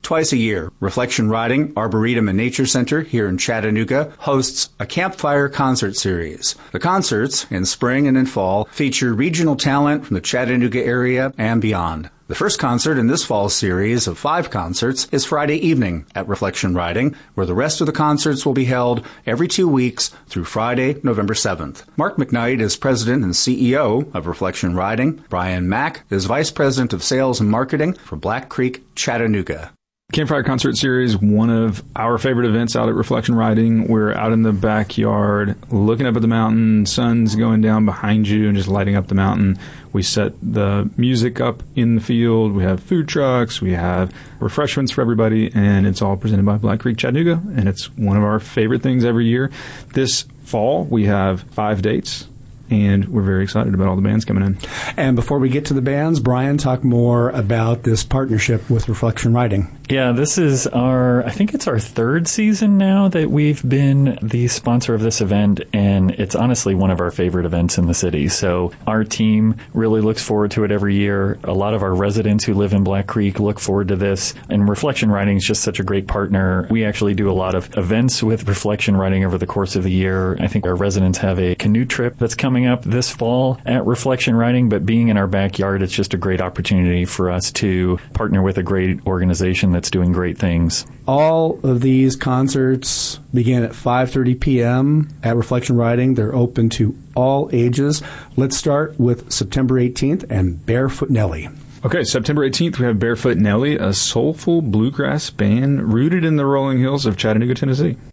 Twice a year, Reflection Riding, Arboretum and Nature Center here in Chattanooga hosts a campfire concert series. The concerts, in spring and in fall, feature regional talent from the Chattanooga area and beyond. The first concert in this fall series of 5 concerts is Friday evening at Reflection Riding, where the rest of the concerts will be held every 2 weeks through Friday, November 7th. Mark McKnight is president and CEO of Reflection Riding. Brian Mack is vice president of sales and marketing for Black Creek, Chattanooga. Campfire Concert Series, one of our favorite events out at Reflection Riding. We're out in the backyard looking up at the mountain, sun's going down behind you and just lighting up the mountain. We set the music up in the field. We have food trucks. We have refreshments for everybody, and it's all presented by Black Creek Chattanooga, and it's one of our favorite things every year. This fall, we have 5 dates. And we're very excited about all the bands coming in. And before we get to the bands, Brian, talk more about this partnership with Reflection Riding. Yeah, this is I think it's our 3rd season now that we've been the sponsor of this event, and it's honestly one of our favorite events in the city. So our team really looks forward to it every year. A lot of our residents who live in Black Creek look forward to this, and Reflection Riding is just such a great partner. We actually do a lot of events with Reflection Riding over the course of the year. I think our residents have a canoe trip that's coming up this fall at Reflection Riding, but being in our backyard, it's just a great opportunity for us to partner with a great organization that's doing great things. All of these concerts begin at 5:30 p.m. at Reflection Riding. They're open to all ages. Let's start with September 18th and Barefoot Nelly. Okay, September 18th, we have Barefoot Nelly, a soulful bluegrass band rooted in the rolling hills of Chattanooga, Tennessee.